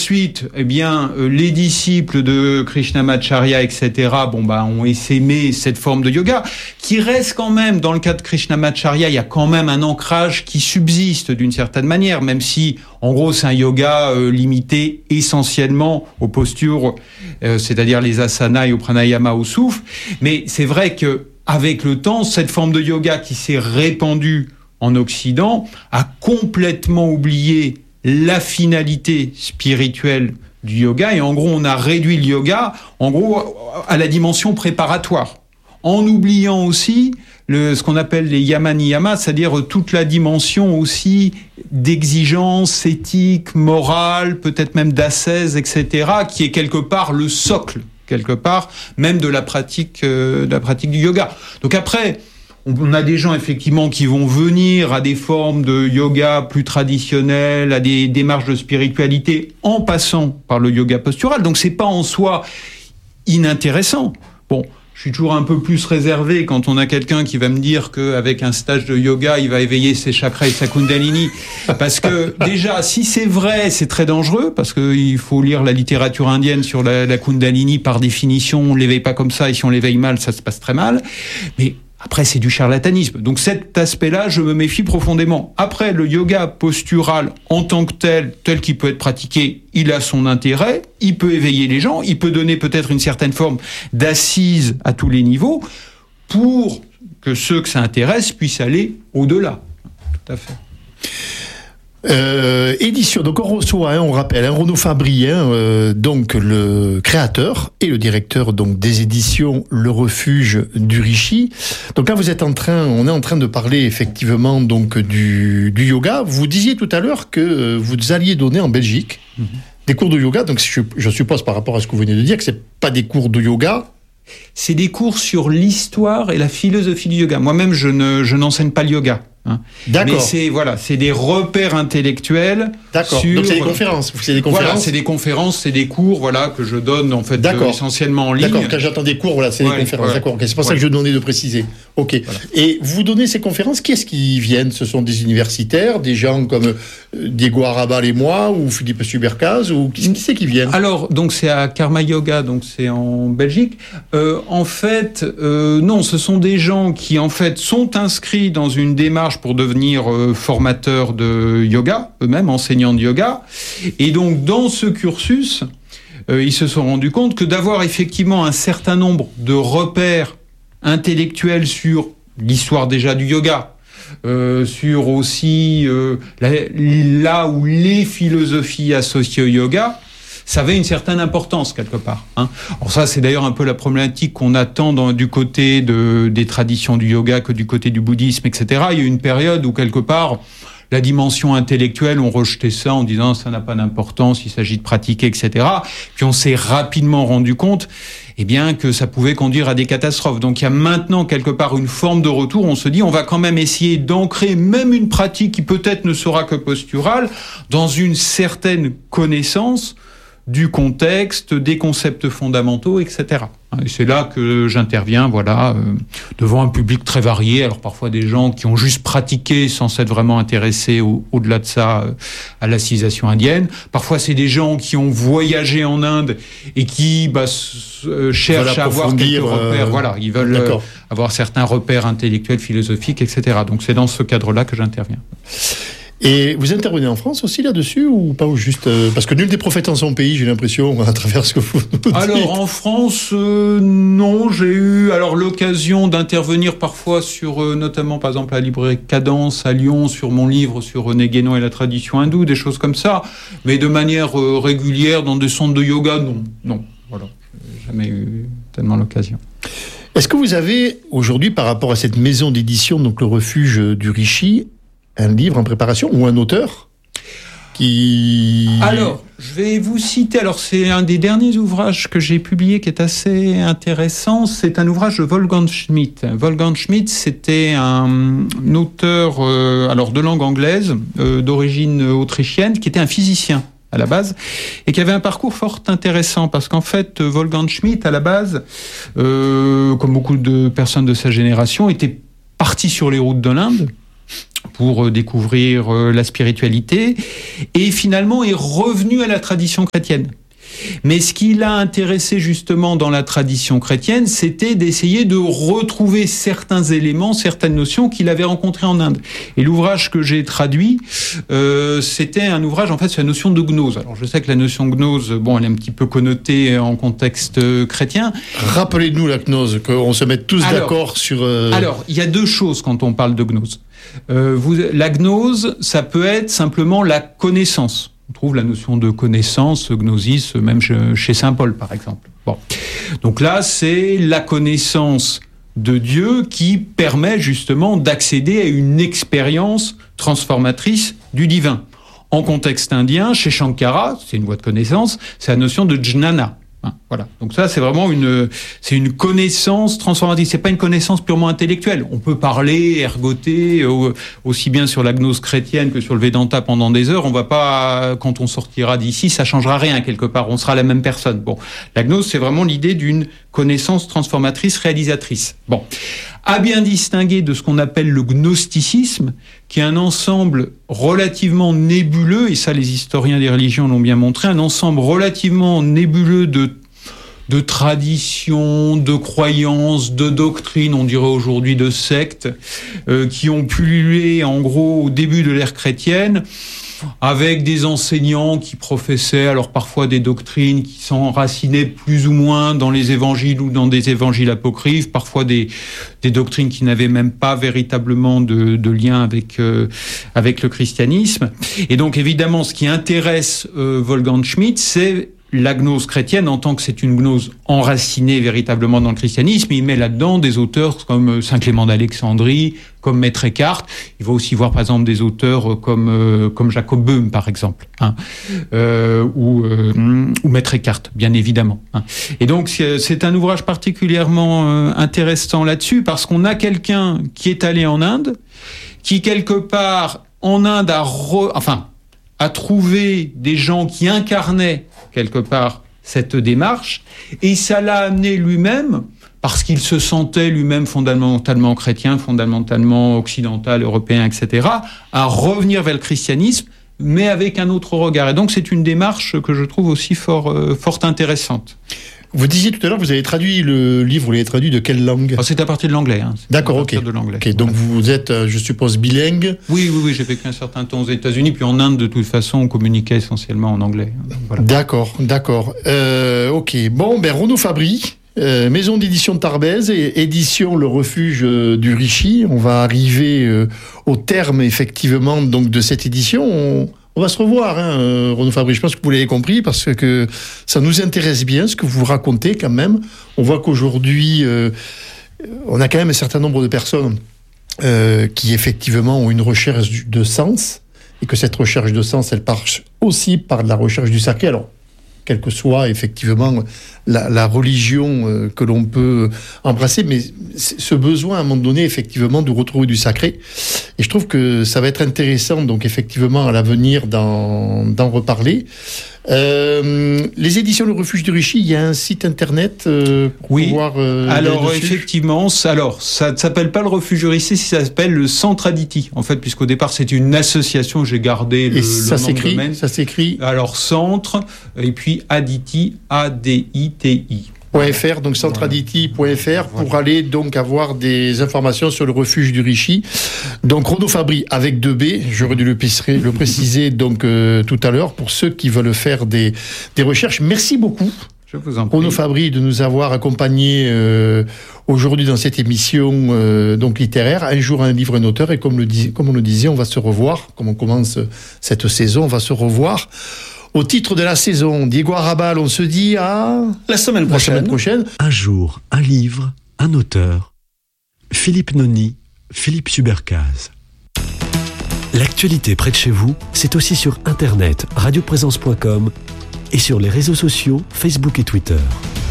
suite, eh bien, les disciples de Krishnamacharya, etc., ont essaimé cette forme de yoga, qui reste quand même, dans le cas de Krishnamacharya, il y a quand même un ancrage qui subsiste d'une certaine manière, même si, en gros, c'est un yoga limité essentiellement aux postures, c'est-à-dire les asanas et au pranayama, au souffle. Mais c'est vrai que, avec le temps, cette forme de yoga qui s'est répandue en Occident a complètement oublié la finalité spirituelle du yoga, et en gros, on a réduit le yoga, en gros, à la dimension préparatoire, en oubliant aussi ce qu'on appelle les yama-niyama, c'est-à-dire toute la dimension aussi d'exigence éthique, morale, peut-être même d'ascèse, etc., qui est quelque part le socle, quelque part, même de la pratique du yoga. Donc après, on a des gens, effectivement, qui vont venir à des formes de yoga plus traditionnelles, à des démarches de spiritualité, en passant par le yoga postural. Donc, c'est pas en soi inintéressant. Bon, je suis toujours un peu plus réservé quand on a quelqu'un qui va me dire qu'avec un stage de yoga, il va éveiller ses chakras et sa kundalini. Parce que, déjà, si c'est vrai, c'est très dangereux, parce qu'il faut lire la littérature indienne sur la kundalini. Par définition, on l'éveille pas comme ça, et si on l'éveille mal, ça se passe très mal. Mais après, c'est du charlatanisme. Donc cet aspect-là, je me méfie profondément. Après, le yoga postural en tant que tel qu'il peut être pratiqué, il a son intérêt, il peut éveiller les gens, il peut donner peut-être une certaine forme d'assise à tous les niveaux pour que ceux que ça intéresse puissent aller au-delà. Tout à fait. Édition, donc on reçoit, on rappelle, Renaud Fabry, donc le créateur et le directeur donc des éditions Le Refuge du Rishi. Donc là on est en train de parler effectivement donc du yoga. Vous disiez tout à l'heure que vous alliez donner en Belgique des cours de yoga. Donc je suppose par rapport à ce que vous venez de dire que c'est pas des cours de yoga. C'est des cours sur l'histoire et la philosophie du yoga. Moi-même, je n'enseigne pas le yoga. D'accord. Mais c'est des repères intellectuels. D'accord. Donc c'est des conférences. Voilà, c'est des conférences, c'est des cours, que je donne en fait essentiellement en ligne. D'accord. Quand j'entends des cours, c'est des conférences. Ouais. D'accord. Okay. C'est pour ça que je demandais de préciser. Ok. Voilà. Et vous donnez ces conférences, qui est-ce qui viennent ? Ce sont des universitaires, des gens comme Diego Arabal et moi, ou Philippe Subercaz, ou qui c'est qui viennent ? Alors, donc c'est à Karma Yoga, donc c'est en Belgique. En fait, non, ce sont des gens qui en fait sont inscrits dans une démarche pour devenir formateurs de yoga, eux-mêmes enseignants de yoga. Et donc, dans ce cursus, ils se sont rendus compte que d'avoir effectivement un certain nombre de repères intellectuels sur l'histoire déjà du yoga, sur aussi là où les philosophies associées au yoga, ça avait une certaine importance quelque part. Alors ça, c'est d'ailleurs un peu la problématique qu'on attend du côté des traditions du yoga que du côté du bouddhisme, etc. Il y a eu une période où quelque part, la dimension intellectuelle, on rejetait ça en disant ça n'a pas d'importance, il s'agit de pratiquer, etc. Puis on s'est rapidement rendu compte que ça pouvait conduire à des catastrophes. Donc il y a maintenant quelque part une forme de retour. On se dit on va quand même essayer d'ancrer même une pratique qui peut-être ne sera que posturale dans une certaine connaissance du contexte, des concepts fondamentaux, etc. Et c'est là que j'interviens, devant un public très varié. Alors parfois des gens qui ont juste pratiqué sans s'être vraiment intéressés au-delà de ça à la civilisation indienne. Parfois c'est des gens qui ont voyagé en Inde et qui cherchent à avoir quelques repères. Ils veulent avoir certains repères intellectuels, philosophiques, etc. Donc c'est dans ce cadre-là que j'interviens. Et vous intervenez en France aussi là-dessus ou pas, ou juste parce que nul des prophètes en son pays, j'ai l'impression, à travers ce que vous nous dites. Alors en France, non, j'ai eu l'occasion d'intervenir parfois sur, notamment par exemple à la librairie Cadence à Lyon, sur mon livre sur René Guénon et la tradition hindoue, des choses comme ça, mais de manière régulière dans des centres de yoga, non, voilà, j'ai jamais eu tellement l'occasion. Est-ce que vous avez aujourd'hui, par rapport à cette maison d'édition, donc le Refuge du Rishi, un livre en préparation ou un auteur qui... Alors, je vais vous citer, c'est un des derniers ouvrages que j'ai publié qui est assez intéressant, c'est un ouvrage de Wolfgang Schmidt. Wolfgang Schmidt, c'était un auteur de langue anglaise, d'origine autrichienne, qui était un physicien à la base, et qui avait un parcours fort intéressant, parce qu'en fait, Wolfgang Schmidt, à la base, comme beaucoup de personnes de sa génération, était parti sur les routes de l'Inde, pour découvrir la spiritualité, et finalement est revenu à la tradition chrétienne. Mais ce qui l'a intéressé justement dans la tradition chrétienne, c'était d'essayer de retrouver certains éléments, certaines notions qu'il avait rencontrées en Inde. Et l'ouvrage que j'ai traduit, c'était un ouvrage en fait sur la notion de gnose. Alors je sais que la notion de gnose, bon, elle est un petit peu connotée en contexte chrétien. Rappelez-nous la gnose, qu'on se mette tous d'accord sur... Alors, il y a deux choses quand on parle de gnose. La gnose, ça peut être simplement la connaissance. On trouve la notion de connaissance, gnosis, même chez saint Paul, par exemple. Bon. Donc là, c'est la connaissance de Dieu qui permet justement d'accéder à une expérience transformatrice du divin. En contexte indien, chez Shankara, c'est une voie de connaissance, c'est la notion de jnana. Voilà. Donc ça, c'est vraiment c'est une connaissance transformatrice. C'est pas une connaissance purement intellectuelle. On peut parler, ergoter, aussi bien sur la gnose chrétienne que sur le Vedanta pendant des heures. On va pas, quand on sortira d'ici, ça changera rien quelque part. On sera la même personne. Bon. La gnose, c'est vraiment l'idée d'une connaissance transformatrice, réalisatrice. Bon. À bien distinguer de ce qu'on appelle le gnosticisme, qui est un ensemble relativement nébuleux, et ça les historiens des religions l'ont bien montré, un ensemble relativement nébuleux de traditions, de croyances, de doctrines, on dirait aujourd'hui de sectes, qui ont pullulé en gros au début de l'ère chrétienne, avec des enseignants qui professaient alors parfois des doctrines qui s'enracinaient plus ou moins dans les évangiles ou dans des évangiles apocryphes, parfois des doctrines qui n'avaient même pas véritablement de lien avec le christianisme. Et donc évidemment, ce qui intéresse Wolfgang Schmidt, c'est la gnose chrétienne en tant que c'est une gnose enracinée véritablement dans le christianisme. Il met là-dedans des auteurs comme Saint Clément d'Alexandrie, comme Maître Eckhart. Il va aussi voir par exemple des auteurs comme Jacob Böhm par exemple, ou Maître Eckhart, bien évidemment. Et donc c'est un ouvrage particulièrement intéressant là-dessus parce qu'on a quelqu'un qui est allé en Inde, qui quelque part en Inde a trouvé des gens qui incarnaient quelque part cette démarche, et ça l'a amené lui-même, parce qu'il se sentait lui-même fondamentalement chrétien, fondamentalement occidental, européen, etc., à revenir vers le christianisme, mais avec un autre regard. Et donc c'est une démarche que je trouve aussi fort intéressante. Vous disiez tout à l'heure que vous avez traduit le livre, vous l'avez traduit de quelle langue ? C'est à partir de l'anglais. D'accord, ok. Donc vous êtes, je suppose, bilingue ? Oui, j'ai vécu un certain temps aux États-Unis, puis en Inde, de toute façon, on communiquait essentiellement en anglais. Voilà. D'accord. Ok. Bon, Renaud Fabry, maison d'édition de Tarbèze et édition Le Refuge du Rishi. On va arriver au terme, effectivement, donc, de cette édition. On va se revoir, Renaud Fabry, je pense que vous l'avez compris, parce que ça nous intéresse bien, ce que vous racontez quand même. On voit qu'aujourd'hui, on a quand même un certain nombre de personnes qui effectivement ont une recherche de sens, et que cette recherche de sens, elle passe aussi par la recherche du sacré. Alors, quelle que soit effectivement la religion que l'on peut embrasser, mais ce besoin à un moment donné effectivement de retrouver du sacré. Et je trouve que ça va être intéressant donc effectivement à l'avenir d'en reparler. Les éditions Le Refuge du Rishi, il y a un site internet pour pouvoir alors effectivement, ça ne s'appelle pas Le Refuge du Rishi, ça s'appelle le Centre Aditi. En fait, puisqu'au départ c'est une association, j'ai gardé le nom de domaine. Ça s'écrit alors Centre et puis Aditi, ADITI. .fr, donc centreaditi.fr pour aller donc avoir des informations sur le refuge du Rishi. Donc Renaud Fabry avec 2B, j'aurais dû le préciser donc tout à l'heure pour ceux qui veulent faire des recherches. Merci beaucoup. Je vous en prie. Renaud Fabry de nous avoir accompagnés aujourd'hui dans cette émission donc littéraire. Un jour un livre, un auteur, et comme on le disait, on va se revoir, comme on commence cette saison, on va se revoir. Au titre de la saison, Diego Arrabal, on se dit à la semaine prochaine. Un jour, un livre, un auteur. Philippe Noni, Philippe Subercase. L'actualité près de chez vous, c'est aussi sur Internet, radioprésence.com et sur les réseaux sociaux, Facebook et Twitter.